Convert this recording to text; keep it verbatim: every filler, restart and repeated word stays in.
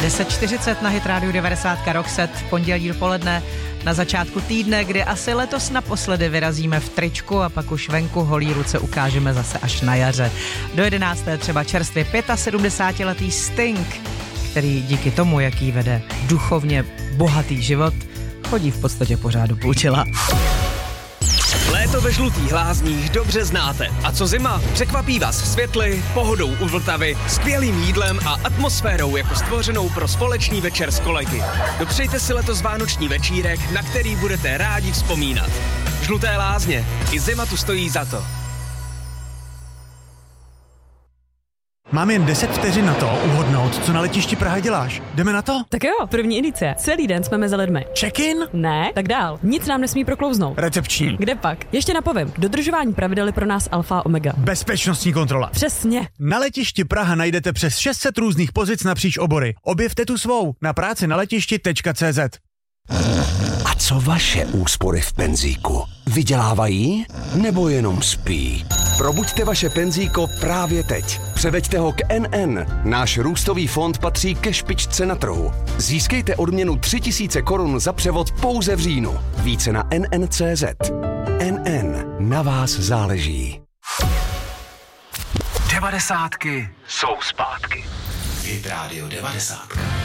deset čtyřicet na Hit Radio devadesát Rockset, pondělí poledne, na začátku týdne, kdy asi letos naposledy vyrazíme v tričku a pak už venku holí ruce ukážeme zase až na jaře. Do jedenácté třeba čerstvě sedmdesátipětiletý Sting, který díky tomu, jaký vede duchovně bohatý život, chodí v podstatě pořád do půlčela. Léto ve Žlutých Lázních dobře znáte. A co zima? Překvapí vás světly, pohodou u Vltavy, skvělým jídlem a atmosférou jako stvořenou pro společný večer s kolegy. Dopřejte si letos vánoční večírek, na který budete rádi vzpomínat. Žluté Lázně. I zima tu stojí za to. Mám jen deset vteřin na to uhodnout, co na letišti Praha děláš. Jdeme na to? Tak jo, první edice. Celý den jsme mezi lidmi. Check-in? Ne, tak dál. Nic nám nesmí proklouznout. Recepční. Kde pak? Ještě napovím. Dodržování pravidel je pro nás alfa a omega. Bezpečnostní kontrola. Přesně. Na letišti Praha najdete přes šest set různých pozic napříč obory. Objevte tu svou na práci na letišti tečka cé zet. A co vaše úspory v penzíku? Vydělávají nebo jenom spí? Probuďte vaše penzíko právě teď. Převeďte ho k N N. Náš růstový fond patří ke špičce na trhu. Získejte odměnu tři tisíce korun za převod pouze v říjnu. Více na N N tečka cé zet. N N. Na vás záleží. Devadesátky jsou zpátky. Hit Radio devadesát.